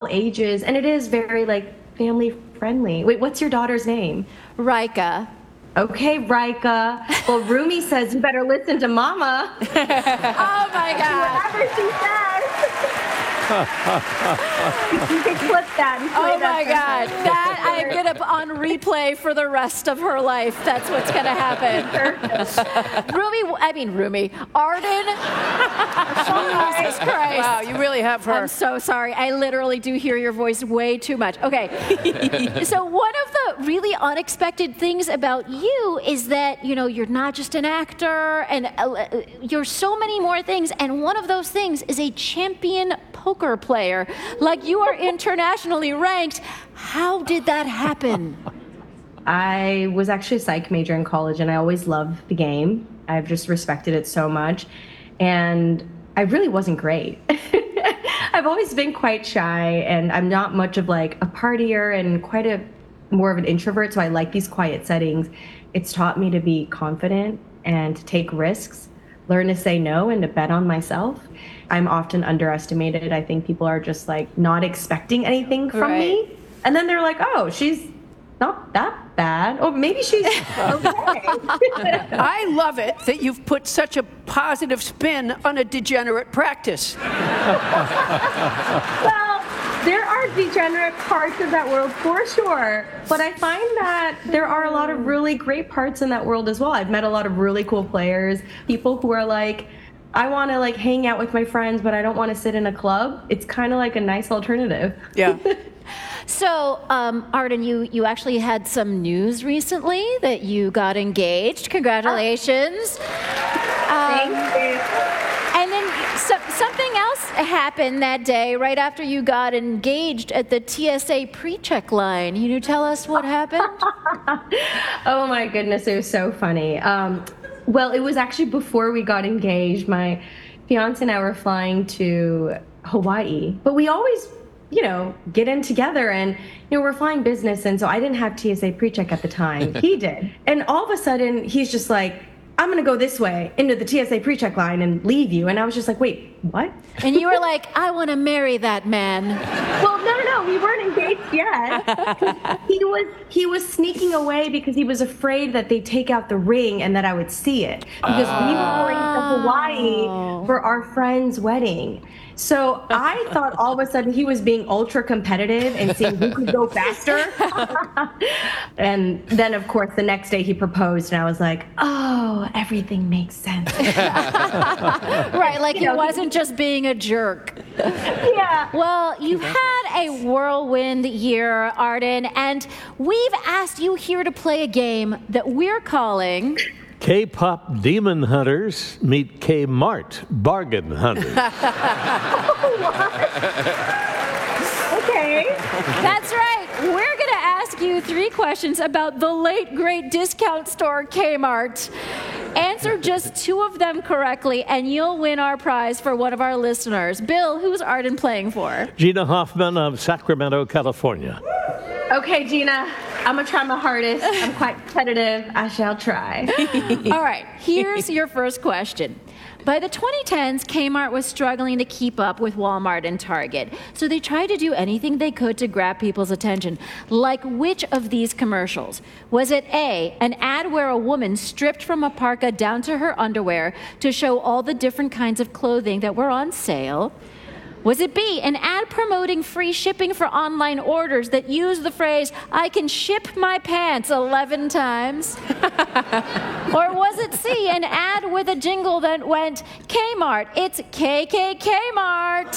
ages, and it is very, like, family friendly. Wait, what's your daughter's name? Rika. Okay, Rika. Well, Rumi says you better listen to Mama. Oh my God. Whatever she says. You can clip that and play Oh my God. her. That I'm going to on replay for the rest of her life. That's what's going to happen. Rumi. Arden. Jesus Christ. Wow, you really have her. I'm so sorry. I literally do hear your voice way too much. Okay. So one of the really unexpected things about you is that, you know, you're not just an actor, and you're so many more things. And one of those things is a champion poker player. Like, you are internationally ranked. How did that happen? I was actually a psych major in college, and I always loved the game. I've just respected it so much. And I really wasn't great. I've always been quite shy, and I'm not much of like a partier and quite a more of an introvert, so I like these quiet settings. It's taught me to be confident and to take risks, learn to say no and to bet on myself. I'm often underestimated. I think people are just like not expecting anything from me. And then they're like, oh, she's not that bad. Oh, maybe she's okay. I love it that you've put such a positive spin on a degenerate practice. Well, there are degenerate parts of that world for sure, but I find that there are a lot of really great parts in that world as well. I've met a lot of really cool players, people who are like, I want to like hang out with my friends, but I don't want to sit in a club. It's kind of like a nice alternative. Yeah. So, Arden, you actually had some news recently that you got engaged. Congratulations. Thank you. And then something else happened that day right after you got engaged at the TSA pre-check line. Can you tell us what happened? Oh my goodness, it was so funny. Well, it was actually before we got engaged. My fiance and I were flying to Hawaii, but we always, you know, get in together, and, you know, we're flying business, and so I didn't have TSA pre-check at the time. He did. And all of a sudden, he's just like, I'm going to go this way into the TSA pre-check line and leave you. And I was just like, wait, what? And you were like, I want to marry that man. Well, no, we weren't engaged yet. He was sneaking away because he was afraid that they'd take out the ring and that I would see it. Because we were going to Hawaii for our friend's wedding. So I thought all of a sudden he was being ultra competitive and seeing who could go faster. And then, of course, the next day he proposed, and I was like, oh, everything makes sense. Right, like he wasn't just being a jerk. Yeah. Well, you've had a whirlwind year, Arden, and we've asked you here to play a game that we're calling... K-pop demon hunters meet Kmart bargain hunters. Okay. That's right. We're going to ask you 3 questions about the late, great discount store Kmart. Answer just 2 of them correctly, and you'll win our prize for one of our listeners. Bill, who's Arden playing for? Gina Hoffman of Sacramento, California. Okay, Gina, I'm going to try my hardest. I'm quite competitive. I shall try. All right, here's your first question. By the 2010s, Kmart was struggling to keep up with Walmart and Target, so they tried to do anything they could to grab people's attention. Like which of these commercials? Was it A, an ad where a woman stripped from a parka down to her underwear to show all the different kinds of clothing that were on sale? Was it B, an ad promoting free shipping for online orders that used the phrase, I can ship my pants 11 times? Or was it C, an ad with a jingle that went, Kmart, it's KKK-Mart?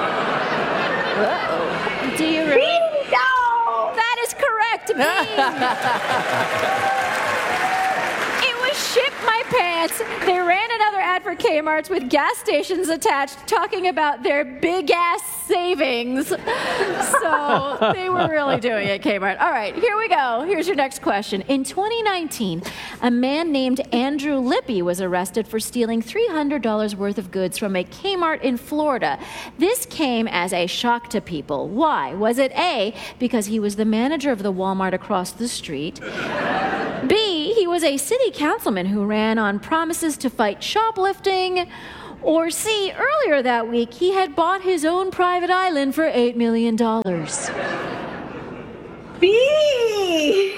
Uh-oh. Do you really? No! That is correct, B. It was Ship My Pants. They ran another ad for Kmart's with gas stations attached talking about their big-ass savings. So they were really doing it, Kmart. All right, here we go. Here's your next question. In 2019, a man named Andrew Lippy was arrested for stealing $300 worth of goods from a Kmart in Florida. This came as a shock to people. Why? Was it A, because he was the manager of the Walmart across the street? B, he was a city councilman who ran on promises to fight shoplifting? Or C, earlier that week, he had bought his own private island for $8 million. B.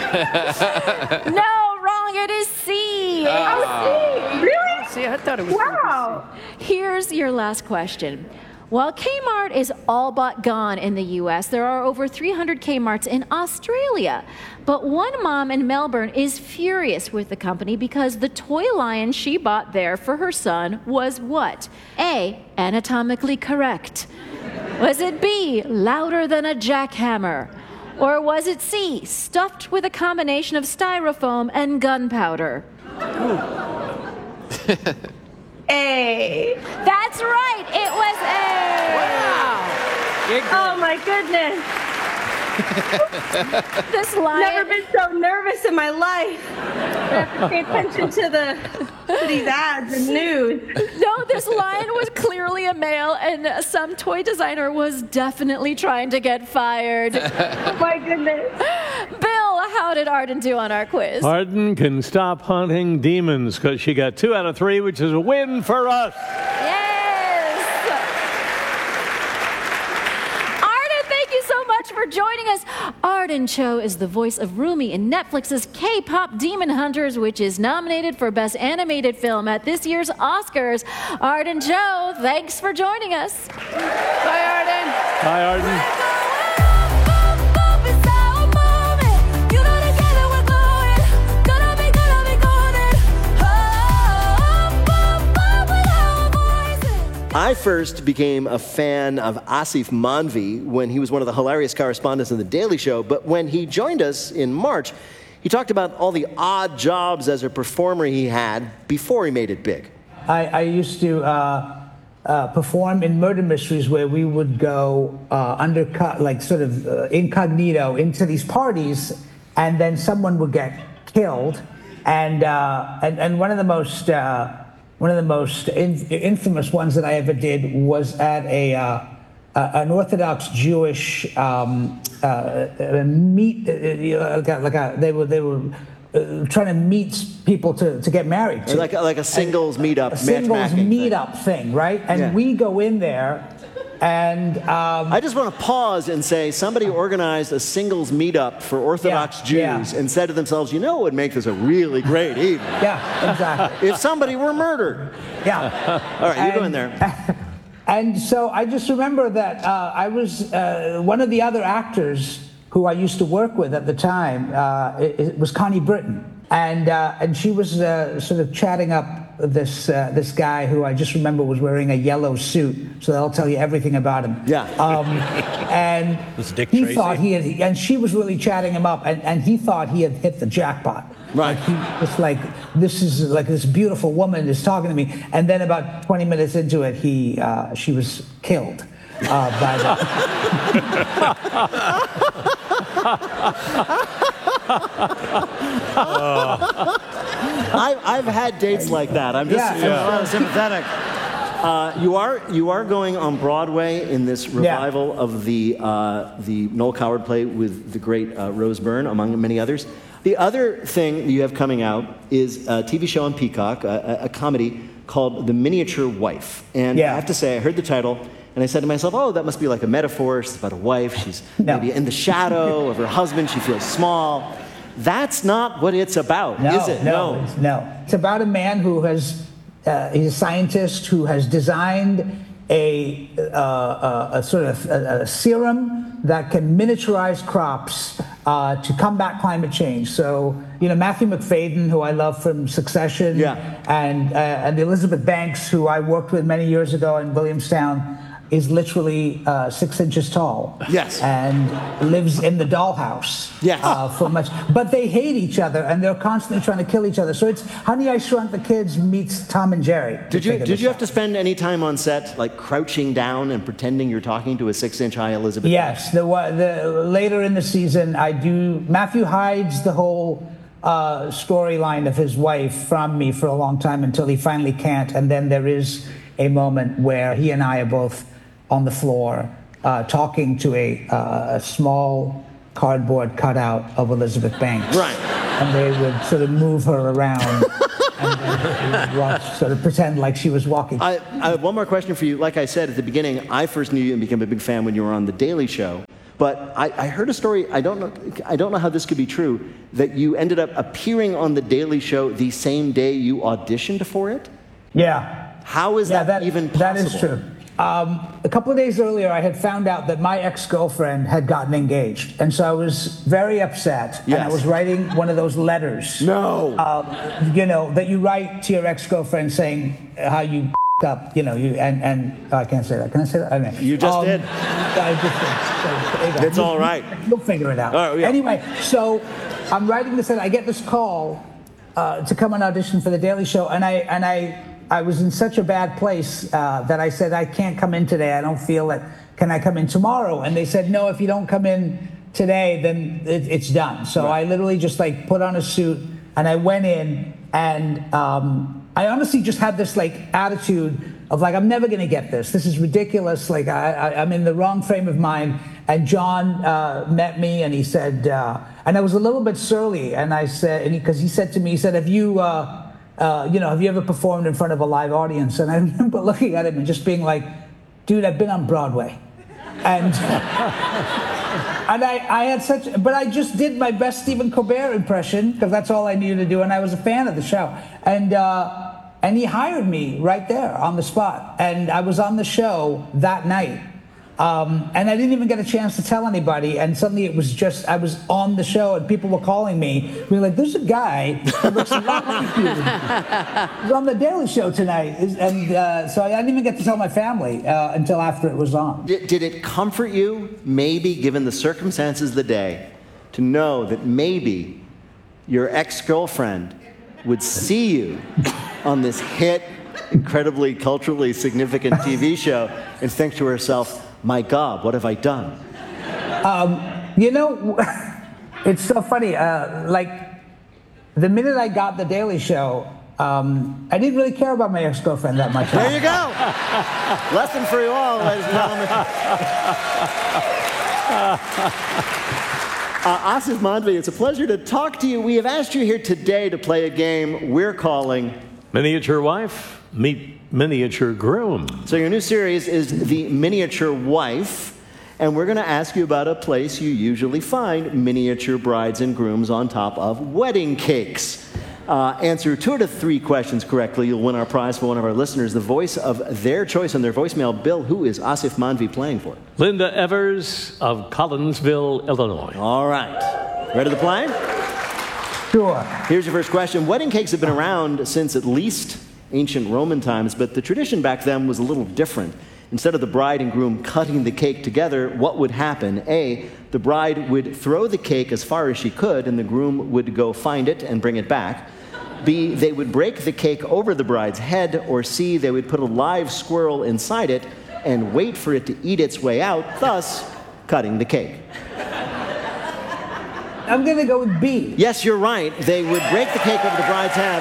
No, wrong. It is C. Oh, C. Really? See, I thought it was. Wow. Here's your last question. While Kmart is all but gone in the US, there are over 300 Kmarts in Australia. But one mom in Melbourne is furious with the company because the toy lion she bought there for her son was what? A, anatomically correct. Was it B, louder than a jackhammer? Or was it C, stuffed with a combination of styrofoam and gunpowder? A. That's right, it was A. Wow. Oh my goodness. This lion. Never been so nervous in my life. I have to pay attention to these ads and news. No, this lion was clearly a male, and some toy designer was definitely trying to get fired. Oh my goodness. Bill, how did Arden do on our quiz? Arden can stop hunting demons because she got 2 out of 3, which is a win for us. Yes! Arden, thank you so much for joining us. Arden Cho is the voice of Rumi in Netflix's K-pop Demon Hunters, which is nominated for Best Animated Film at this year's Oscars. Arden Cho, thanks for joining us. Bye, Arden. Hi, Arden. I first became a fan of Asif Manvi when he was one of the hilarious correspondents in The Daily Show, but when he joined us in March, he talked about all the odd jobs as a performer he had before he made it big. I used to perform in murder mysteries where we would go undercut, like sort of incognito into these parties, and then someone would get killed. And one of the most infamous ones that I ever did was at an Orthodox Jewish meet. They were trying to meet people to get married. Like a singles meetup, a singles matchmaking meetup thing, right? And we go in there, and I just want to pause and say somebody organized a singles meetup for Orthodox Jews and said to themselves, you know what would make this a really great evening? Yeah, exactly. If somebody were murdered. Yeah. All right, you go in there. And so I just remember that I was one of the other actors who I used to work with at the time. It was Connie Britton, and she was sort of chatting up this guy who I just remember was wearing a yellow suit, so that'll tell you everything about him. Yeah. And Was it Dick he Tracy? thought he had, and she was really chatting him up, and he thought he had hit the jackpot. Right. Like he was like, this is like this beautiful woman is talking to me, and then about 20 minutes into it, she was killed by the. I've had dates like that. I'm just sympathetic. You are going on Broadway in this revival of the Noel Coward play with the great Rose Byrne, among many others. The other thing you have coming out is a TV show on Peacock, a comedy called The Miniature Wife. And I have to say, I heard the title, and I said to myself, oh, that must be like a metaphor. It's about a wife. She's maybe in the shadow of her husband. She feels small. That's not what it's about, is it? No. It's about a man who has, he's a scientist who has designed a sort of a serum that can miniaturize crops to combat climate change. So, Matthew McFadden, who I love from Succession, and Elizabeth Banks, who I worked with many years ago in Williamstown, is literally 6 inches tall. Yes. And lives in the dollhouse. Yes. But they hate each other, and they're constantly trying to kill each other. So it's Honey, I Shrunk the Kids meets Tom and Jerry. Did you have to spend any time on set, like crouching down and pretending you're talking to a 6-inch-high Elizabeth? Yes. The later in the season, Matthew hides the whole storyline of his wife from me for a long time until he finally can't, and then there is a moment where he and I are both on the floor talking to a small cardboard cutout of Elizabeth Banks. Right. And they would sort of move her around. sort of pretend like she was walking. I have one more question for you. Like I said at the beginning, I first knew you and became a big fan when you were on The Daily Show. But I heard a story, I don't know how this could be true, that you ended up appearing on The Daily Show the same day you auditioned for it? Yeah. How is that even possible? That is true. A couple of days earlier, I had found out that my ex-girlfriend had gotten engaged. And so I was very upset. Yes. And I was writing one of those letters. No. That you write to your ex-girlfriend saying how you up, and I can't say that. Can I say that? I mean, you just did. I just did. It's all right. You'll figure it out. Oh, yeah. Anyway, so I'm writing this, and I get this call to come and audition for The Daily Show, and I was in such a bad place that I said, I can't come in today. I don't feel it. Can I come in tomorrow? And they said, no, if you don't come in today, then it's done. So I literally just put on a suit, and I went in, and I honestly just had this attitude of I'm never going to get this. This is ridiculous. I'm in the wrong frame of mind. And John met me, and he said, and I was a little bit surly, and I said, because he said to me, he said, have you ever performed in front of a live audience? And I remember looking at him and just being like, dude, I've been on Broadway. And I had but I just did my best Stephen Colbert impression, because that's all I needed to do, and I was a fan of the show. And he hired me right there on the spot. And I was on the show that night. And I didn't even get a chance to tell anybody. And suddenly it was just, I was on the show, and people were calling me. We were like, there's a guy who looks a lot like you. He's on The Daily Show tonight. And so I didn't even get to tell my family until after it was on. Did it comfort you, maybe, given the circumstances of the day, to know that maybe your ex-girlfriend would see you on this hit, incredibly culturally significant TV show and think to herself, my God, what have I done? It's so funny. The minute I got The Daily Show, I didn't really care about my ex-girlfriend that much. There you go. Lesson for you all, ladies and gentlemen. Asif Mandvi, it's a pleasure to talk to you. We have asked you here today to play a game we're calling Miniature Wife, Meet Miniature Groom. So your new series is The Miniature Wife, and we're going to ask you about a place you usually find miniature brides and grooms on top of wedding cakes. Answer 2 out of 3 questions correctly, you'll win our prize for one of our listeners, the voice of their choice on their voicemail. Bill, who is Asif Mandvi playing for? Linda Evers of Collinsville, Illinois. All right. Ready to play? Sure. Here's your first question. Wedding cakes have been around since at least ancient Roman times, but the tradition back then was a little different. Instead of the bride and groom cutting the cake together, what would happen? A, the bride would throw the cake as far as she could, and the groom would go find it and bring it back. B, they would break the cake over the bride's head. Or C, they would put a live squirrel inside it and wait for it to eat its way out, thus cutting the cake. I'm going to go with B. Yes, you're right. They would break the cake over the bride's head.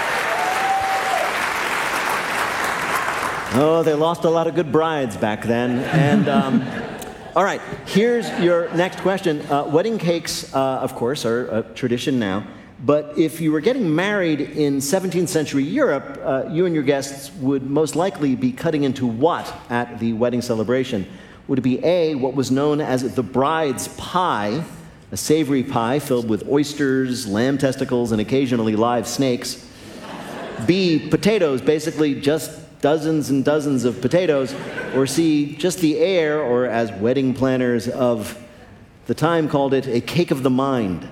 Oh, they lost a lot of good brides back then. And all right, here's your next question. Wedding cakes, of course, are a tradition now. But if you were getting married in 17th century Europe, you and your guests would most likely be cutting into what at the wedding celebration? Would it be A, what was known as the bride's pie, a savory pie filled with oysters, lamb testicles, and occasionally live snakes? B, potatoes, basically just dozens and dozens of potatoes. Or C, just the air, or as wedding planners of the time called it, a cake of the mind.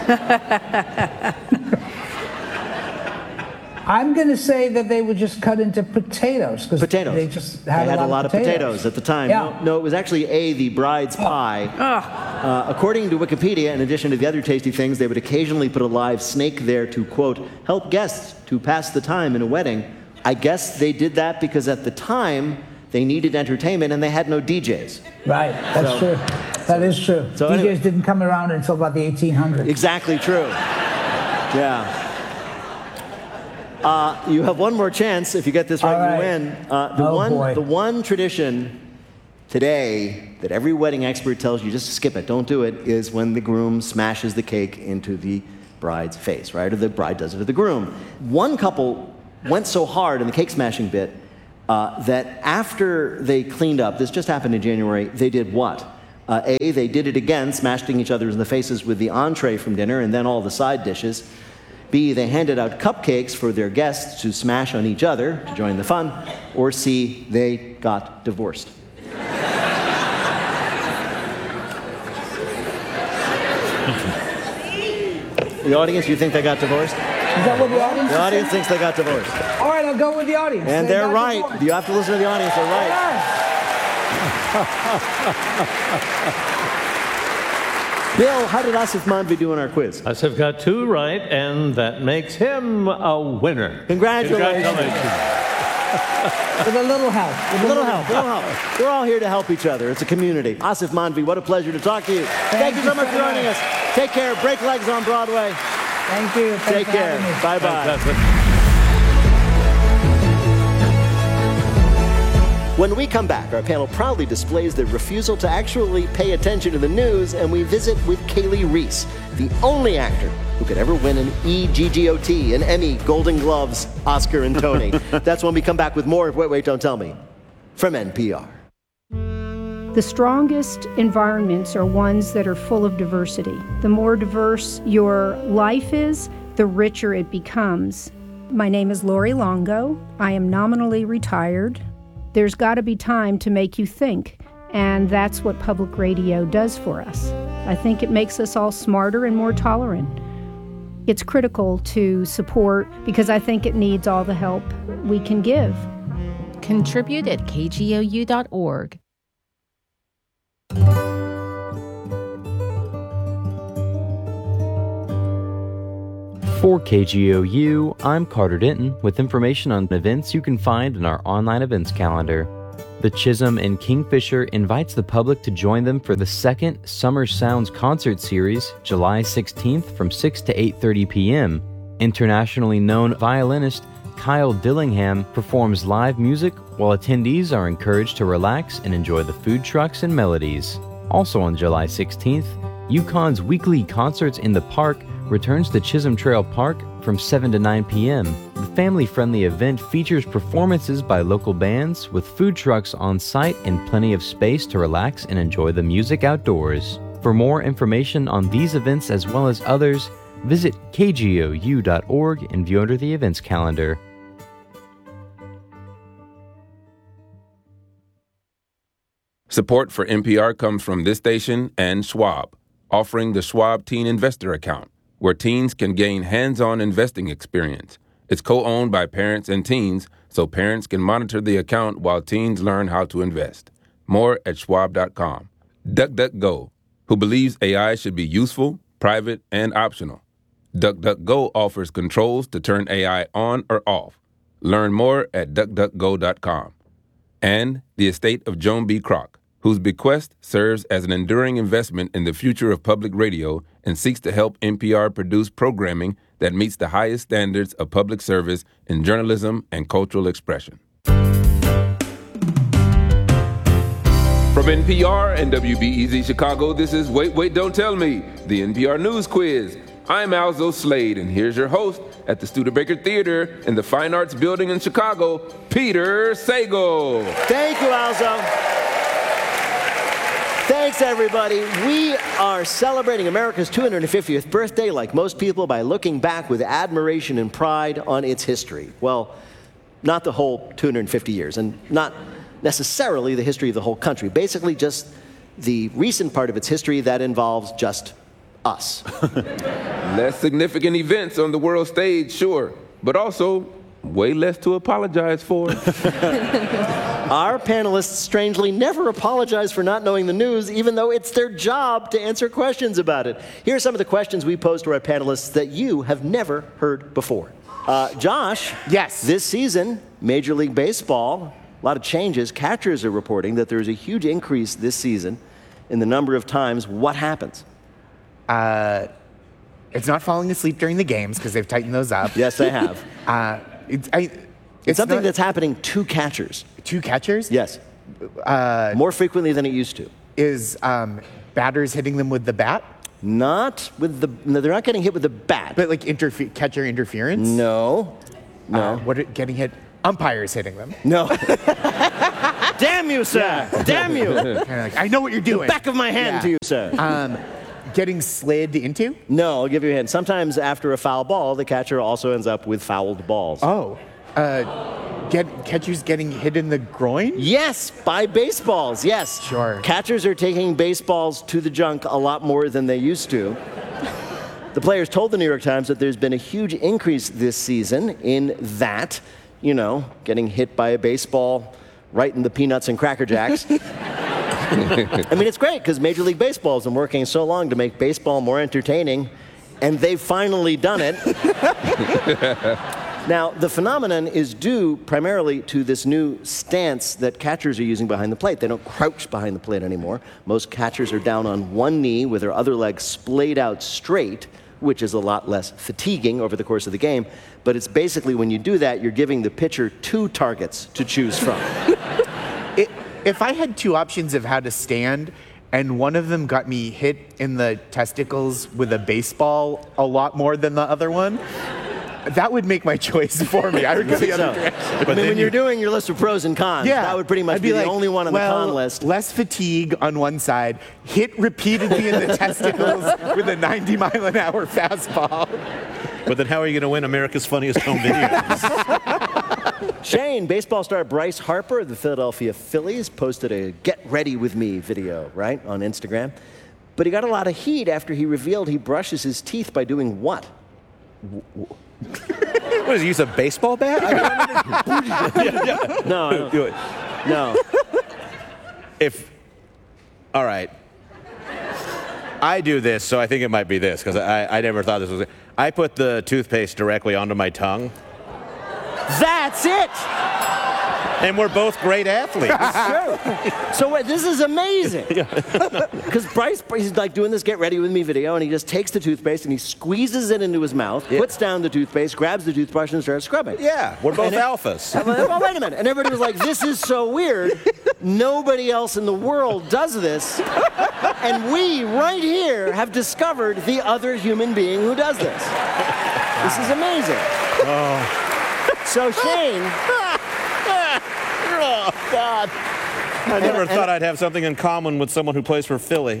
I'm going to say that they would just cut into potatoes. Potatoes. They just had a lot of potatoes at the time. Yeah. No, it was actually A, the bride's pie. According to Wikipedia, in addition to the other tasty things, they would occasionally put a live snake there to, quote, help guests to pass the time in a wedding. I guess they did that because at the time, they needed entertainment and they had no DJs. Right, that's true. That is true. So DJs anyway, didn't come around until about the 1800s. Exactly true. Yeah. You have one more chance. If you get this right, you win. The one tradition today that every wedding expert tells you just skip it, don't do it, is when the groom smashes the cake into the bride's face, right? Or the bride does it to the groom. One couple went so hard in the cake smashing bit that after they cleaned up, this just happened in January, they did what? A, they did it again, smashing each other in the faces with the entree from dinner and then all the side dishes. B, they handed out cupcakes for their guests to smash on each other to join the fun. Or C, they got divorced. The audience, you think they got divorced? Is that what the audience? The audience thinks they got divorced. All right, I'll go with the audience. And they're right. Divorced. You have to listen to the audience. They're right. Bill, how did Asif Mandvi do in our quiz? Asif got 2 right, and that makes him a winner. Congratulations. With a little help. With a little help. We're all here to help each other. It's a community. Asif Mandvi, what a pleasure to talk to you. Thank you so much for joining us. Take care. Break legs on Broadway. Thank you. Take care. Bye-bye. When we come back, our panel proudly displays their refusal to actually pay attention to the news, and we visit with Kaylee Reese, the only actor who could ever win an EGGOT, an Emmy, Golden Gloves, Oscar, and Tony. That's when we come back with more of Wait, Wait, Don't Tell Me from NPR. The strongest environments are ones that are full of diversity. The more diverse your life is, the richer it becomes. My name is Lori Longo. I am nominally retired. There's got to be time to make you think, and that's what public radio does for us. I think it makes us all smarter and more tolerant. It's critical to support because I think it needs all the help we can give. Contribute at kgou.org. For KGOU, I'm Carter Denton with information on events you can find in our online events calendar. The Chisholm and Kingfisher invites the public to join them for the second Summer Sounds concert series, July 16th from 6 to 8:30 p.m. Internationally known violinist Kyle Dillingham performs live music while attendees are encouraged to relax and enjoy the food trucks and melodies. Also on July 16th, UConn's weekly Concerts in the Park returns to Chisholm Trail Park from 7 to 9 p.m. The family-friendly event features performances by local bands with food trucks on site and plenty of space to relax and enjoy the music outdoors. For more information on these events as well as others, visit kgou.org and view under the events calendar. Support for NPR comes from this station and Schwab, offering the Schwab Teen Investor Account, where teens can gain hands-on investing experience. It's co-owned by parents and teens, so parents can monitor the account while teens learn how to invest. More at schwab.com. DuckDuckGo, who believes AI should be useful, private, and optional. DuckDuckGo offers controls to turn AI on or off. Learn more at duckduckgo.com. And the estate of Joan B. Kroc, whose bequest serves as an enduring investment in the future of public radio and seeks to help NPR produce programming that meets the highest standards of public service in journalism and cultural expression. From NPR and WBEZ Chicago, this is Wait, Wait, Don't Tell Me, the NPR News Quiz. I'm Alzo Slade, and here's your host at the Studebaker Theater in the Fine Arts Building in Chicago, Peter Sagal. Thank you, Alzo. Thanks, everybody. We are celebrating America's 250th birthday, like most people, by looking back with admiration and pride on its history. Well, not the whole 250 years, and not necessarily the history of the whole country. Basically, just the recent part of its history that involves just us. Less significant events on the world stage, sure, but also way less to apologize for. Our panelists strangely never apologize for not knowing the news, even though it's their job to answer questions about it. Here are some of the questions we posed to our panelists that you have never heard before. Josh. Yes. This season, Major League Baseball, a lot of changes. Catchers are reporting that there's a huge increase this season in the number of times. What happens? It's not falling asleep during the games because they've tightened those up. Yes, they have. It's something that's happening to catchers. To catchers? Yes. More frequently than it used to. Is batters hitting them with the bat? Not with the. No, they're not getting hit with the bat. But like catcher interference? No. No. Getting hit? Umpires hitting them. No. Damn you, sir! Damn you! Kind of like, I know what you're doing. Back of my hand to you, sir. Getting slid into? No, I'll give you a hint. Sometimes after a foul ball, the catcher also ends up with fouled balls. Oh. Catchers getting hit in the groin? Yes, by baseballs, yes. Sure. Catchers are taking baseballs to the junk a lot more than they used to. The players told the New York Times that there's been a huge increase this season in that, getting hit by a baseball right in the peanuts and Cracker Jacks. I mean, it's great because Major League Baseball has been working so long to make baseball more entertaining, and they've finally done it. Now, the phenomenon is due primarily to this new stance that catchers are using behind the plate. They don't crouch behind the plate anymore. Most catchers are down on one knee with their other leg splayed out straight, which is a lot less fatiguing over the course of the game. But it's basically when you do that, you're giving the pitcher 2 targets to choose from. If I had 2 options of how to stand, and one of them got me hit in the testicles with a baseball a lot more than the other one, that would make my choice for me. I would go the other direction. But when you're doing your list of pros and cons, that would pretty much be the only one on the con list. Less fatigue on one side, hit repeatedly in the testicles with a 90-mile-an-hour fastball. But then how are you going to win America's Funniest Home Videos? Shane, baseball star Bryce Harper of the Philadelphia Phillies posted a Get Ready With Me video, right, on Instagram. But he got a lot of heat after he revealed he brushes his teeth by doing what? What does he use, a baseball bat? No. Do it. No. All right. I do this, so I think it might be this, because I never thought this was it. I put the toothpaste directly onto my tongue. That's it! And we're both great athletes. It's true. So wait, this is amazing. Because Bryce, he's like doing this Get Ready With Me video, and he just takes the toothpaste and he squeezes it into his mouth, puts down the toothpaste, grabs the toothbrush, and starts scrubbing. Yeah, we're both alphas. Well, wait a minute. And everybody was like, this is so weird. Nobody else in the world does this. And we, right here, have discovered the other human being who does this. This is amazing. Oh. So Shane... Oh, God. I never thought I'd have something in common with someone who plays for Philly.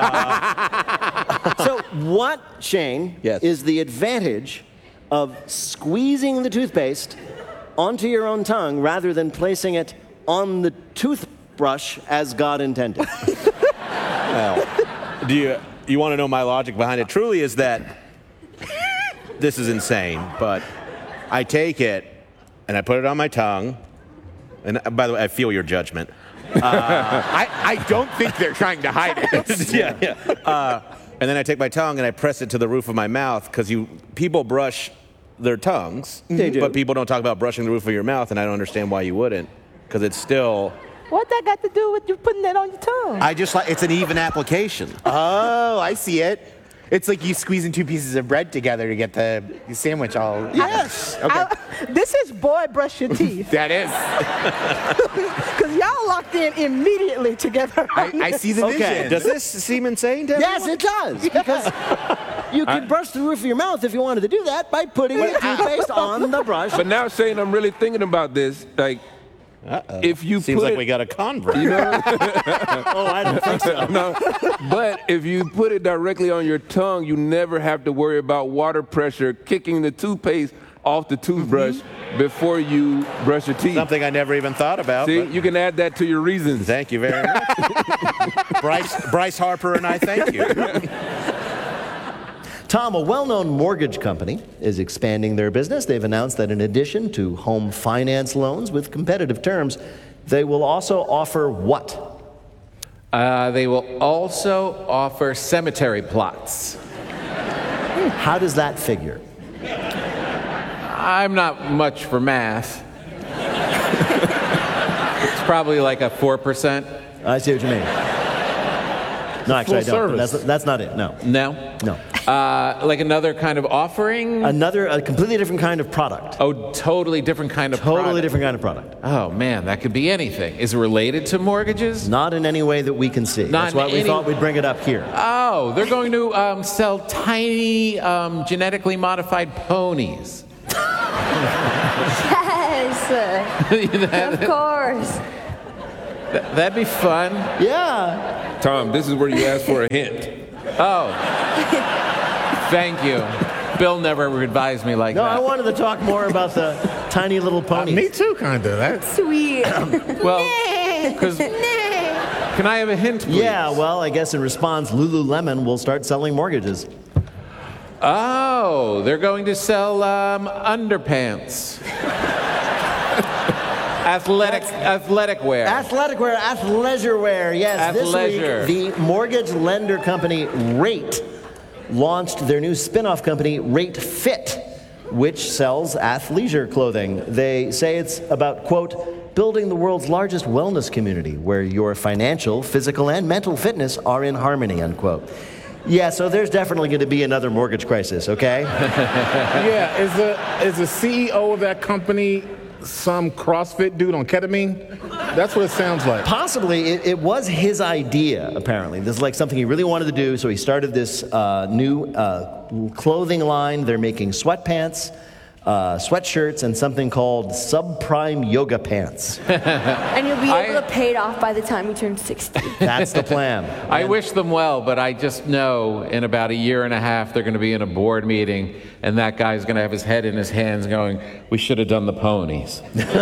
So what, Shane, is the advantage of squeezing the toothpaste onto your own tongue rather than placing it on the toothbrush as God intended? Well, you want to know my logic behind it? Truly is that this is insane, but I take it and I put it on my tongue. And by the way, I feel your judgment. I don't think they're trying to hide it. Yeah. And then I take my tongue and I press it to the roof of my mouth, because people brush their tongues. They do. But people don't talk about brushing the roof of your mouth, and I don't understand why you wouldn't, because it's still... What that got to do with you putting that on your tongue? I just like, it's an even application. Oh, I see it. It's like you squeezing 2 pieces of bread together to get the sandwich all... Yes. Okay. This is boy brush your teeth. That is. Because y'all locked in immediately together. I see the vision. Does this seem insane to Yes, everyone? it does. Because you could brush the roof of your mouth if you wanted to do that by putting the toothpaste on the brush. But now, Shane, I'm really thinking about this. Like, if you Seems put like it, we got a convert. you know, Oh, I don't think so. no, but if you put it directly on your tongue, you never have to worry about water pressure kicking the toothpaste off the toothbrush before you brush your teeth. Something I never even thought about. See, but you can add that to your reasons. Thank you very much. Bryce Harper and I thank you. Tom, a well-known mortgage company is expanding their business. They've announced that in addition to home finance loans with competitive terms, they will also offer what? They will also offer cemetery plots. How does that figure? I'm not much for math. It's probably like a 4%. I see what you mean. No, actually, Full I don't. service. That's not it. No. No? No. Like another kind of offering? A completely different kind of product. Oh, totally different kind of product. Totally different kind of product. Oh, man, that could be anything. Is it related to mortgages? Not in any way that we can see. That's why we thought we'd bring it up here. Oh, they're going to sell tiny genetically modified ponies. Yes. Of course. That'd be fun. Yeah. Tom, this is where you ask for a hint. Oh. Thank you. Bill never advised me like No, that. I wanted to talk more about the tiny little ponies. Me too, kind of. That's Sweet. Well, because can I have a hint, please? Yeah, well, I guess in response, Lululemon will start selling mortgages. Oh, they're going to sell underpants. Athletic wear. Athletic wear, athleisure wear, yes. Athleisure. This week, the mortgage lender company Rate launched their new spin-off company, Rate Fit, which sells athleisure clothing. They say it's about, quote, building the world's largest wellness community where your financial, physical, and mental fitness are in harmony, unquote. Yeah, so there's definitely going to be another mortgage crisis, okay? Yeah, is the CEO of that company some CrossFit dude on ketamine? That's what it sounds like. Possibly. It was his idea, apparently. This is like something he really wanted to do, so he started this new clothing line. They're making sweatpants, sweatshirts, and something called subprime yoga pants. And you'll be able to pay it off by the time you turn 60. That's the plan. I wish them well, but I just know in about a year and a half they're going to be in a board meeting, and that guy's going to have his head in his hands going, we should have done the ponies.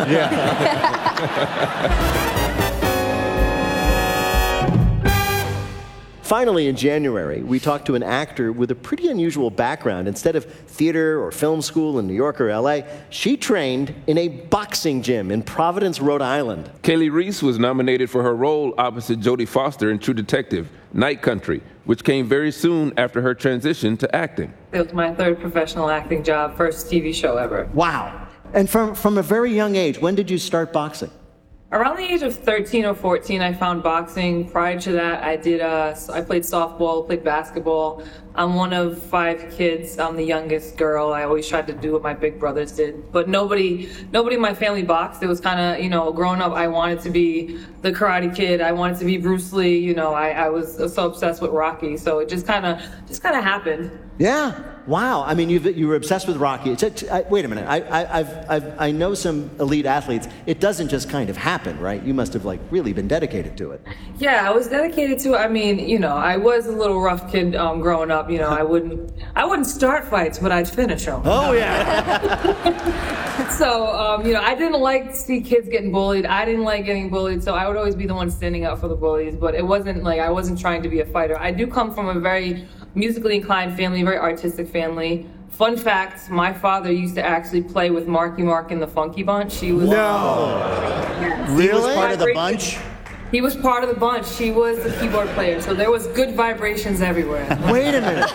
Finally, in January, we talked to an actor with a pretty unusual background. Instead of theater or film school in New York or LA, she trained in a boxing gym in Providence, Rhode Island. Kaylee Reese was nominated for her role opposite Jodie Foster in True Detective, Night Country, which came very soon after her transition to acting. It was my third professional acting job, first TV show ever. Wow. And from a very young age, when did you start boxing? Around the age of 13 or 14, I found boxing. Prior to that, I played softball, played basketball. I'm one of 5 kids. I'm the youngest girl. I always tried to do what my big brothers did. But nobody in my family boxed. It was kind of, growing up, I wanted to be the Karate Kid. I wanted to be Bruce Lee. I was so obsessed with Rocky. So it just kind of happened. Yeah. Wow. I mean, you were obsessed with Rocky. Wait a minute. I know some elite athletes. It doesn't just kind of happen, right? You must have really been dedicated to it. Yeah, I was dedicated to it. I mean, I was a little rough kid growing up. I wouldn't start fights, but I'd finish them. Oh yeah. So, I didn't like to see kids getting bullied. I didn't like getting bullied, so I would always be the one standing up for the bullies. But it wasn't like I wasn't trying to be a fighter. I do come from a very musically inclined family, very artistic family. Fun fact, my father used to actually play with Marky Mark and the Funky Bunch. He was Really? He was part of the bunch? He was part of the bunch. He was the keyboard player, so there was good vibrations everywhere. Wait a minute.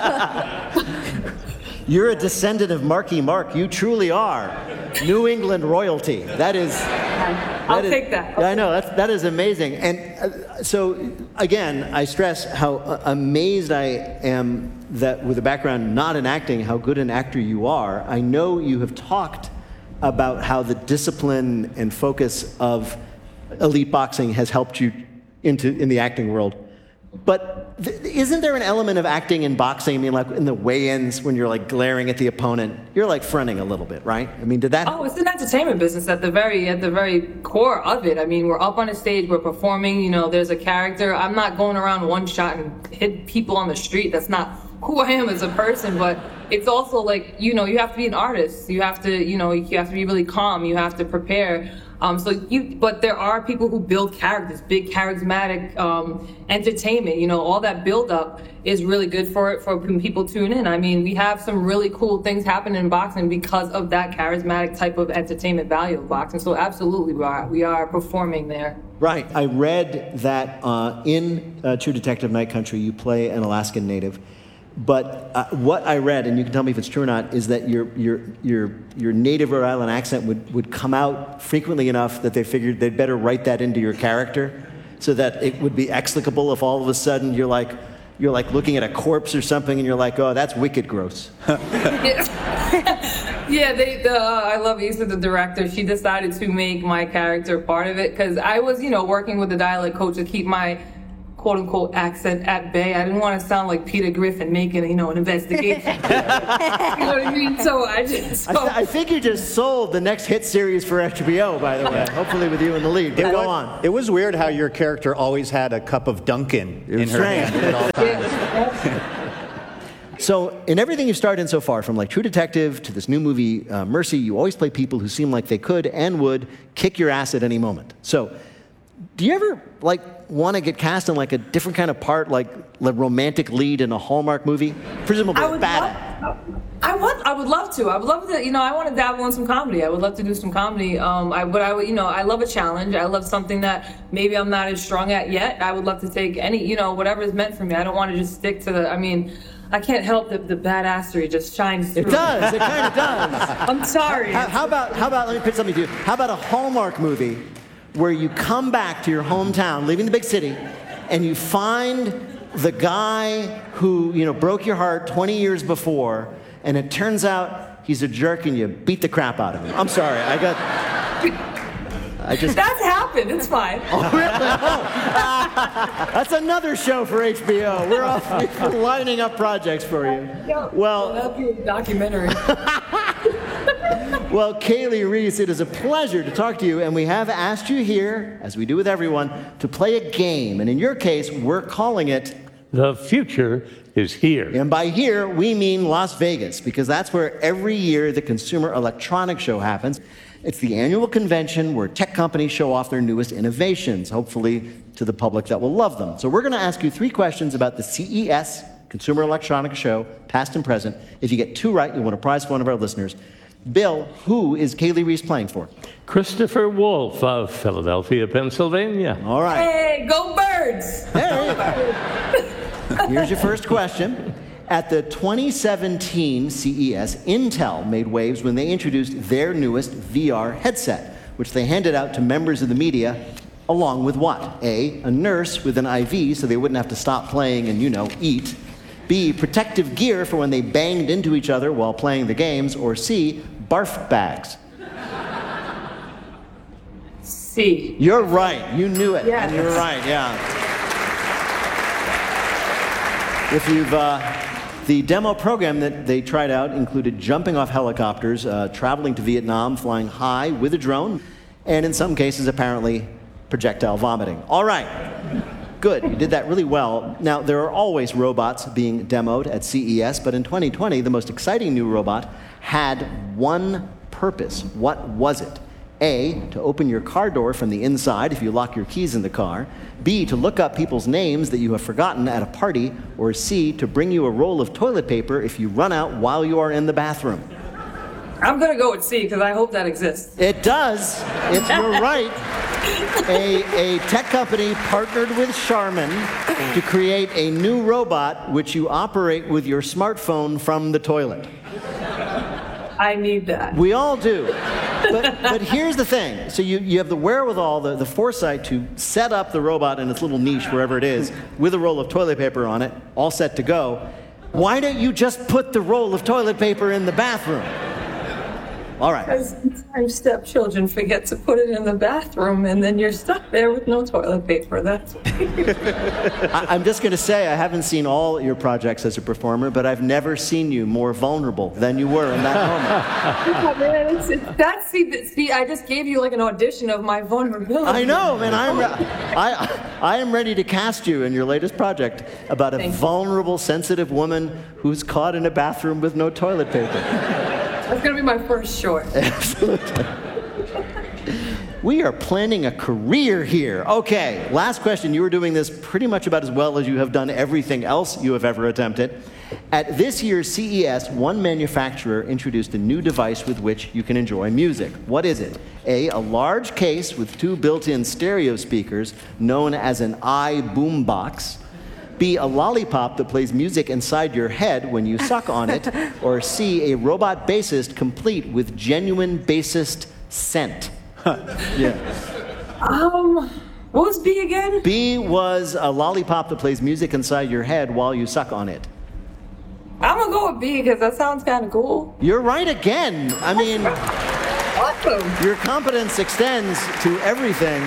You're a descendant of Marky Mark. You truly are New England royalty. I'll take that. I know, that is amazing. And so, again, I stress how amazed I am that with a background not in acting, how good an actor you are. I know you have talked about how the discipline and focus of elite boxing has helped you in the acting world. But isn't there an element of acting in boxing? I mean, like in the weigh-ins when you're glaring at the opponent, you're fronting a little bit, right? I mean, did that? Oh, it's an entertainment business at the very core of it. I mean, we're up on a stage, we're performing. There's a character. I'm not going around one shot and hit people on the street. That's not who I am as a person. But it's also you have to be an artist. You have to, you have to be really calm. You have to prepare. But there are people who build characters, big charismatic entertainment. All that build up is really good for when people tune in. I mean, we have some really cool things happen in boxing because of that charismatic type of entertainment value of boxing. So absolutely, we are performing there. Right. I read that in True Detective Night Country, you play an Alaskan Native. But what I read, and you can tell me if it's true or not, is that your native Rhode Island accent would come out frequently enough that they figured they'd better write that into your character so that it would be explicable if all of a sudden you're looking at a corpse or something and you're like, oh, that's wicked gross. Yeah, I love Issa, the director. She decided to make my character part of it because I was, working with the dialect coach to keep my quote unquote accent at bay. I didn't want to sound like Peter Griffin making, an investigation. You know what I mean? So I think you just sold the next hit series for HBO, by the way. Hopefully with you in the lead. But go on. It was weird how your character always had a cup of Dunkin' in her hand at all times. So in everything you've starred in so far, from like True Detective to this new movie, Mercy, you always play people who seem like they could and would kick your ass at any moment. So do you ever want to get cast in like a different kind of part, like the romantic lead in a Hallmark movie? Presumably bad. I would love to. I would love to. I want to dabble in some comedy. I would love to do some comedy. I love a challenge. I love something that maybe I'm not as strong at yet. I would love to take any, whatever is meant for me. I don't want to just stick to I can't help that the badassery just shines through. It does. It kind of does. I'm sorry. How about? Let me pitch something to you. How about a Hallmark movie where you come back to your hometown, leaving the big city, and you find the guy who broke your heart 20 years before, and it turns out he's a jerk and you beat the crap out of him. I'm sorry. That's happened. It's fine. Oh, really? That's another show for HBO. We're off lining up projects for you. Well, that'll be a documentary. Well, Kaylee Reese, it is a pleasure to talk to you, and we have asked you here, as we do with everyone, to play a game. And in your case, we're calling it The Future is Here. And by here, we mean Las Vegas, because that's where every year the Consumer Electronics Show happens. It's the annual convention where tech companies show off their newest innovations, hopefully to the public that will love them. So we're going to ask you 3 questions about the CES, Consumer Electronics Show, past and present. If you get 2 right, you'll win a prize for one of our listeners. Bill, who is Kaylee Reese playing for? Christopher Wolf of Philadelphia, Pennsylvania. All right. Hey, go Birds! Here's your first question. At the 2017 CES, Intel made waves when they introduced their newest VR headset, which they handed out to members of the media, along with what? A nurse with an IV so they wouldn't have to stop playing and, eat. B, protective gear for when they banged into each other while playing the games. Or C, barf bags. C. You're right. You knew it. Yes. You're right, yeah. If you've... The demo program that they tried out included jumping off helicopters, traveling to Vietnam, flying high with a drone, and in some cases, apparently, projectile vomiting. All right. Good. You did that really well. Now, there are always robots being demoed at CES, but in 2020, the most exciting new robot had one purpose. What was it? A, to open your car door from the inside if you lock your keys in the car. B, to look up people's names that you have forgotten at a party. Or C, to bring you a roll of toilet paper if you run out while you are in the bathroom. I'm going to go with C because I hope that exists. It does. You're right. A tech company partnered with Charmin to create a new robot which you operate with your smartphone from the toilet. I need that. We all do. But here's the thing. So you have the wherewithal, the foresight to set up the robot in its little niche, wherever it is, with a roll of toilet paper on it, all set to go. Why don't you just put the roll of toilet paper in the bathroom? All right. Because sometimes stepchildren forget to put it in the bathroom, and then you're stuck there with no toilet paper. That's I'm just going to say, I haven't seen all your projects as a performer, but I've never seen you more vulnerable than you were in that moment. See, I just gave you like an audition of my vulnerability. I know, man. I am ready to cast you in your latest project about a vulnerable, sensitive woman who's caught in a bathroom with no toilet paper. That's going to be my first short. Absolutely. We are planning a career here. Okay, last question. You were doing this pretty much about as well as you have done everything else you have ever attempted. At this year's CES, one manufacturer introduced a new device with which you can enjoy music. What is it? A large case with 2 built-in stereo speakers known as an iBoombox. B, a lollipop that plays music inside your head when you suck on it. Or C, a robot bassist complete with genuine bassist scent. Yeah. What was B again? B was a lollipop that plays music inside your head while you suck on it. I'm going to go with B because that sounds kind of cool. You're right again. I mean, awesome. Your competence extends to everything.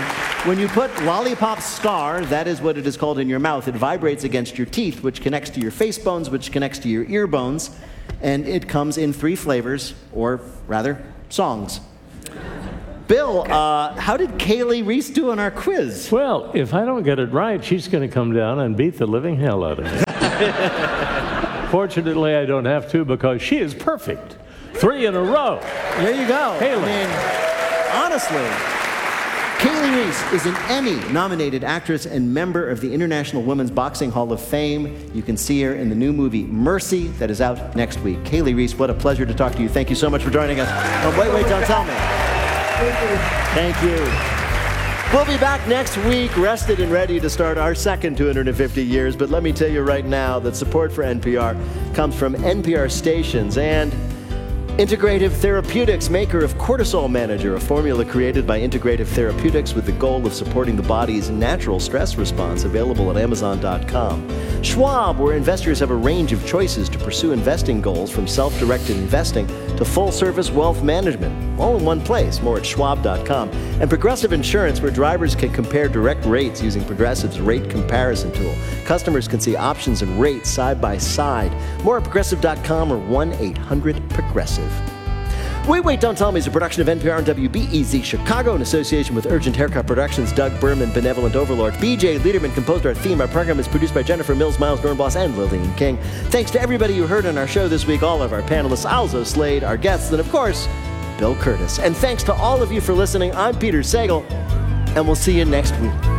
When you put Lollipop Star, that is what it is called, in your mouth, it vibrates against your teeth, which connects to your face bones, which connects to your ear bones, and it comes in 3 flavors, or rather, songs. Bill, how did Kaylee Reese do on our quiz? Well, if I don't get it right, she's going to come down and beat the living hell out of me. Fortunately, I don't have to because she is perfect. 3 in a row. There you go. Kaylee. I mean, honestly, Kaylee Reese is an Emmy-nominated actress and member of the International Women's Boxing Hall of Fame. You can see her in the new movie Mercy that is out next week. Kaylee Reese, what a pleasure to talk to you. Thank you so much for joining us. Oh, wait, don't tell me. Thank you. We'll be back next week, rested and ready to start our second 250 years. But let me tell you right now that support for NPR comes from NPR stations and Integrative Therapeutics, maker of Cortisol Manager, a formula created by Integrative Therapeutics with the goal of supporting the body's natural stress response, available at Amazon.com. Schwab, where investors have a range of choices to pursue investing goals, from self-directed investing to full-service wealth management, all in one place. More at Schwab.com. And Progressive Insurance, where drivers can compare direct rates using Progressive's rate comparison tool. Customers can see options and rates side by side. More at Progressive.com or 1-800-PROGRESSIVE. Wait, Don't Tell Me is a production of NPR and WBEZ Chicago in association with Urgent Haircut Productions, Doug Berman, Benevolent Overlord. BJ Liederman composed our theme. Our program is produced by Jennifer Mills, Miles Dornbos, and Lillian King. Thanks to everybody you heard on our show this week, all of our panelists, Alzo Slade, our guests, and of course, Bill Curtis. And thanks to all of you for listening. I'm Peter Sagal, and we'll see you next week.